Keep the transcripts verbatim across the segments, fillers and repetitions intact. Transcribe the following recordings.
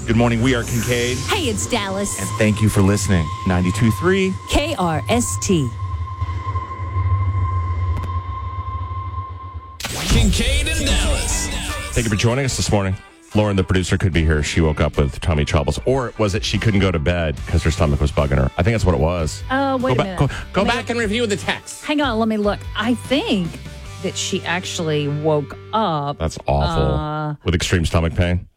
Good morning. We are Kincaid. Hey, it's Dallas. And thank you for listening. ninety-two point three K R S T. Kincaid and Dallas. Thank you for joining us this morning. Lauren, the producer, could be here. She woke up with tummy troubles. Or was it she couldn't go to bed because her stomach was bugging her? I think that's what it was. Oh, wait go a ba- minute. Go, go Let me back look. and review the text. Hang on, let me look. I think that she actually woke up. That's awful. Uh, with extreme stomach pain.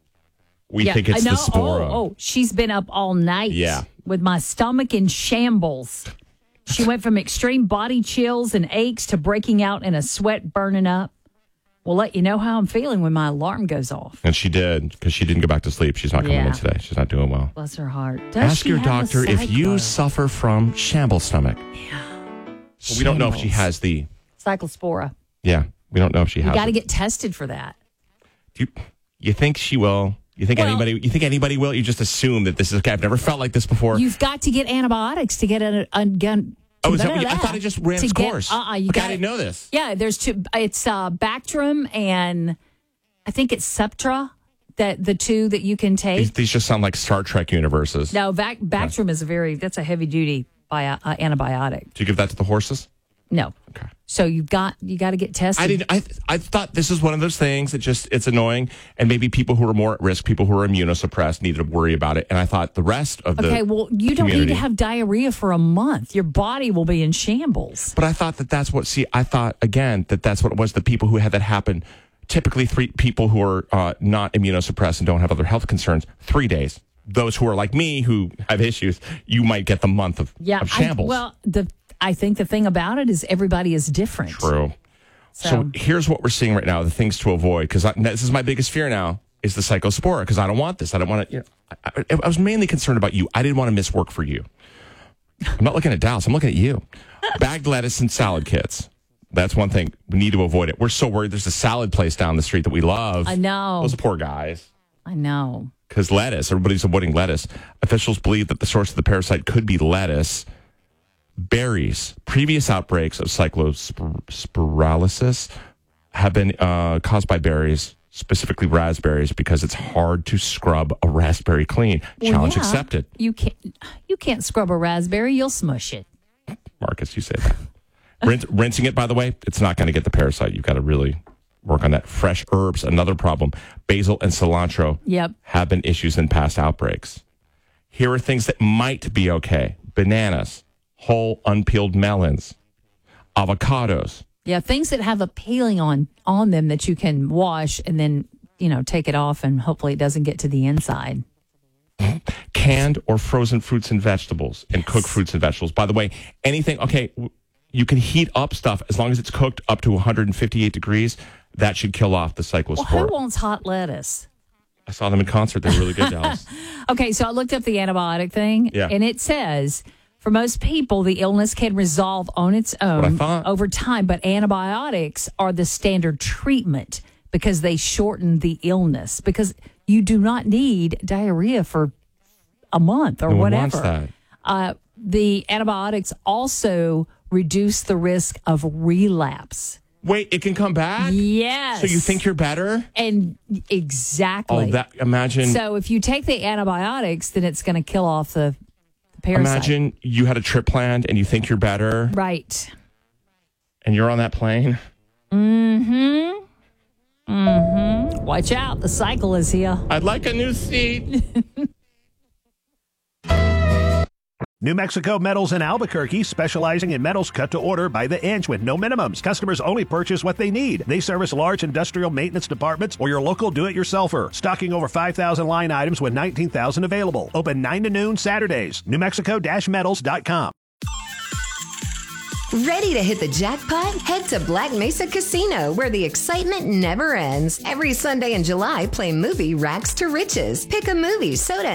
We yeah, think it's I know. the spora. Oh, oh, she's been up all night. Yeah. With my stomach in shambles. She went from extreme body chills and aches to breaking out in a sweat burning up. We'll let you know how I'm feeling when my alarm goes off. And she did, because she didn't go back to sleep. She's not coming Yeah. in today. She's not doing well. Bless her heart. Does Ask she your have a doctor if you cyclo- suffer from shamble stomach. Yeah. Well, we don't know if she Shambles. has the... Cyclospora. Yeah, we don't know if she You has got to it. get tested for that. Do you, you think she will? You think Well- anybody? You think anybody will? You just assume that this is okay. I've never felt like this before. You've got to get antibiotics to get a, a gun. oh, is that what you, I thought it just ran to its get- course. Uh-uh, you okay, gotta- I didn't know this. Yeah, there's two. It's uh, Bactrim and I think it's Septra. That the two that you can take. These, these just sound like Star Trek universes. No, Bac- Bactrim is a very that's a heavy duty bio, uh, antibiotic. Do you give that to the horses? No. Okay. So you've got you got to get tested. I didn't. I I thought this is one of those things that just it's annoying, and maybe people who are more at risk, people who are immunosuppressed, needed to worry about it. And I thought the rest of the Okay, well, you don't need community- to have diarrhea for a month. Your body will be in shambles. But I thought that that's what. See, I thought again that that's what it was. The people who had that happen, typically three people who are uh, not immunosuppressed and don't have other health concerns, three days. Those who are like me who have issues, you might get the month of, Yeah. of shambles. I, well, the I think the thing about it is everybody is different. True. So, So- here's what we're seeing right now: the things to avoid. Because this is my biggest fear now is the cyclospora. Because I don't want this. I don't want to. You know, I, I, I was mainly concerned about you. I didn't want to miss work for you. I'm not looking at Dallas. I'm looking at you. Bagged lettuce and salad kits. That's one thing we need to avoid it. We're so worried. There's a salad place down the street that we love. I know. Those poor guys. I know. Because lettuce, everybody's avoiding lettuce. Officials believe that the source of the parasite could be lettuce. Berries. Previous outbreaks of cyclospiralysis have been uh, caused by berries, specifically raspberries, because it's hard to scrub a raspberry clean. Well, Challenge yeah. accepted. You can't you can't scrub a raspberry. You'll smush it. Marcus, you say that. Rinse, rinsing it, by the way, it's not going to get the parasite. You've got to really work on that. Fresh herbs, another problem. Basil and cilantro Yep. have been issues in past outbreaks. Here are things that might be okay. Bananas, whole unpeeled melons, avocados. Yeah, things that have a peeling on on them that you can wash and then, you know, take it off and hopefully it doesn't get to the inside. Canned or frozen fruits and vegetables and Yes. cooked fruits and vegetables. By the way, anything, okay, w- you can heat up stuff as long as it's cooked up to one hundred fifty-eight degrees. That should kill off the cyclospora. Well, who wants hot lettuce? I saw them in concert. They're really good, Dallas. Okay, so I looked up the antibiotic thing, Yeah. and it says for most people, the illness can resolve on its I own thought. over time, but antibiotics are the standard treatment because they shorten the illness. Because you do not need diarrhea for a month or No one whatever. wants that. Uh, the antibiotics also reduce the risk of relapse. Wait, it can come back? Yes. So you think you're better? And exactly. Oh, that imagine So if you take the antibiotics, then it's going to kill off the, the parasite. imagine you had a trip planned and you think you're better Right. and you're on that plane. Mm-hmm. Mm-hmm. Watch out. The cycle is here. I'd like a new seat. New Mexico Metals in Albuquerque, specializing in metals cut to order by the inch with no minimums. Customers only purchase what they need. They service large industrial maintenance departments or your local do-it-yourselfer. Stocking over five thousand line items with nineteen thousand available. Open nine to noon Saturdays. New Mexico Metals dot com. Ready to hit the jackpot? Head to Black Mesa Casino, where the excitement never ends. Every Sunday in July, play movie Racks to Riches. Pick a movie, soda,